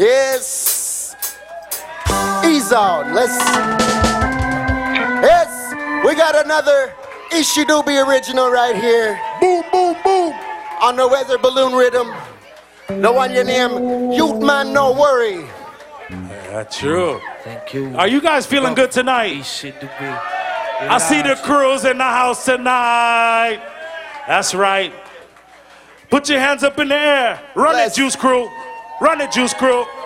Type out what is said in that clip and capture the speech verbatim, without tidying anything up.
Yes. Ease on. Let's. Yes. We got another Ishi Doobie original right here. Boom, boom, boom. On the weather balloon rhythm. The one you name Youth Man No Worry. Yeah, true. Thank you. Are you guys feeling good tonight? Ishi Doobie. I see the crews in the house tonight. That's right. Put your hands up in the air. Run Bless. it, Juice Crew. Run it, Juice Crew.